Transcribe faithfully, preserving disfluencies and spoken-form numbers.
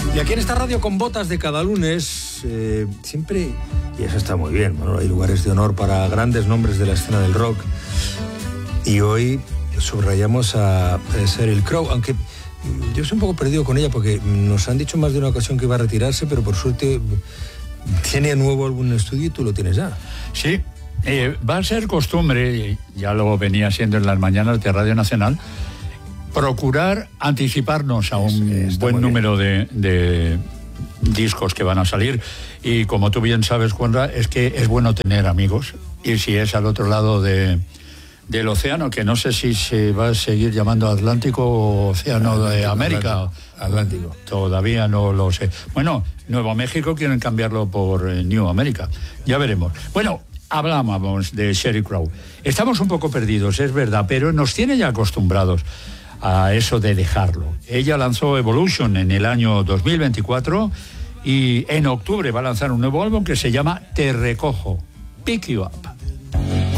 Y aquí en esta radio con botas de cada lunes, eh, siempre, y eso está muy bien, bueno, hay lugares de honor para grandes nombres de la escena del rock. Y hoy subrayamos a, a Sheryl Crow, aunque yo estoy un poco perdido con ella porque nos han dicho más de una ocasión que iba a retirarse, pero por suerte tiene nuevo álbum en estudio y tú lo tienes ya. Sí, eh, va a ser costumbre, ya lo venía siendo en las mañanas de Radio Nacional, procurar anticiparnos a un es, buen número de, de discos que van a salir. Y como tú bien sabes, Juanra, es que es bueno tener amigos. Y si es al otro lado de, del océano, que no sé si se va a seguir llamando Atlántico o Océano Atlántico, de América. Atlántico, Atlántico. Todavía no lo sé. Bueno, Nuevo México quieren cambiarlo por eh, New America. Ya veremos. Bueno, hablábamos de Sheryl Crow. Estamos un poco perdidos, es verdad, pero nos tiene ya acostumbrados a eso de dejarlo. Ella lanzó Evolution en el año dos mil veinticuatro y en octubre va a lanzar un nuevo álbum que se llama Te Recojo, Pick You Up.